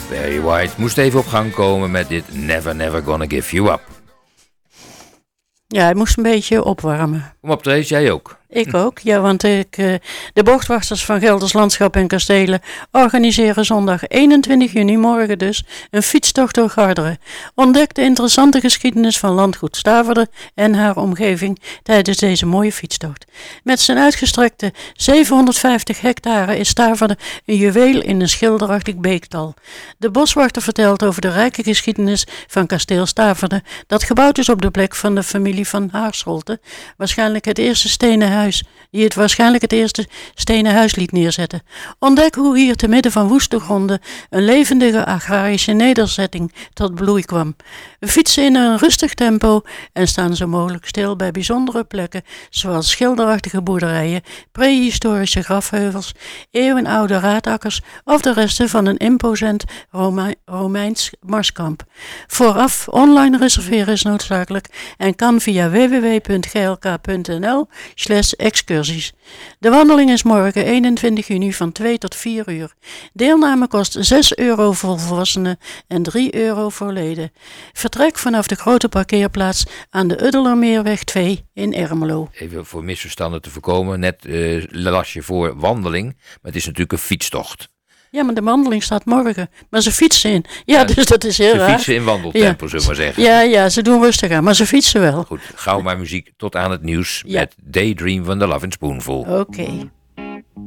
Barry White moest even op gang komen met dit Never Never Gonna Give You Up. Ja, hij moest een beetje opwarmen. Kom op, Trace, jij ook. Ik ook, ja, want de bochtwachters van Gelders Landschap en Kastelen organiseren zondag 21 juni, morgen dus, een fietstocht door Garderen. Ontdek de interessante geschiedenis van landgoed Staverde en haar omgeving tijdens deze mooie fietstocht. Met zijn uitgestrekte 750 hectare is Staverde een juweel in een schilderachtig beekdal. De boswachter vertelt over de rijke geschiedenis van kasteel Staverde, dat gebouwd is op de plek van de familie van Haarscholte, waarschijnlijk het eerste stenen huis liet neerzetten. Ontdek hoe hier te midden van woeste gronden een levendige agrarische nederzetting tot bloei kwam. We fietsen in een rustig tempo en staan zo mogelijk stil bij bijzondere plekken zoals schilderachtige boerderijen, prehistorische grafheuvels, eeuwenoude raadakkers of de resten van een imposant Romeins marskamp. Vooraf online reserveren is noodzakelijk en kan via www.glk.nl/excursies. De wandeling is morgen 21 juni van 2 tot 4 uur. Deelname kost €6 voor volwassenen en €3 voor leden. Vertrek vanaf de grote parkeerplaats aan de Uddelermeerweg 2 in Ermelo. Even voor misverstanden te voorkomen, net las je voor wandeling, maar het is natuurlijk een fietstocht. Ja, maar de wandeling staat morgen. Maar ze fietsen in. Ja, dus dat is heel raar. Ze fietsen in wandeltempo, zullen we maar zeggen. Ja, ze doen rustig aan, maar ze fietsen wel. Goed, gauw maar muziek tot aan het nieuws met Daydream van de Lovin' Spoonful. Oké.